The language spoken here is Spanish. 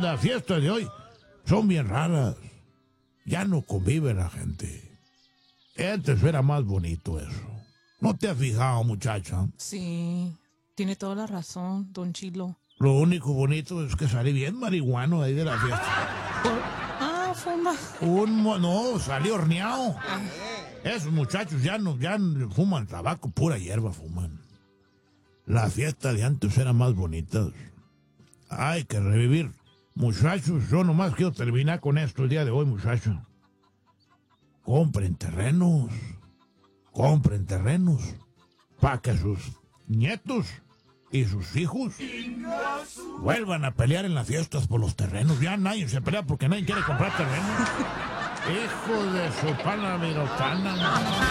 las fiestas de hoy son bien raras. Ya no convive la gente. Antes era más bonito eso. ¿No te has fijado, muchacha? Sí, tiene toda la razón, don Chilo. Lo único bonito es que salí bien marihuano de ahí de la fiesta. Fuma. No, salí horneado. Esos muchachos ya no fuman tabaco, pura hierba fuman. La fiesta de antes era más bonita. Hay que revivir. Muchachos, yo nomás quiero terminar con esto el día de hoy, muchachos. Compren terrenos para que sus nietos y sus hijos vuelvan a pelear en las fiestas por los terrenos. Ya nadie se pelea porque nadie quiere comprar terrenos. Hijo de su pana virotana.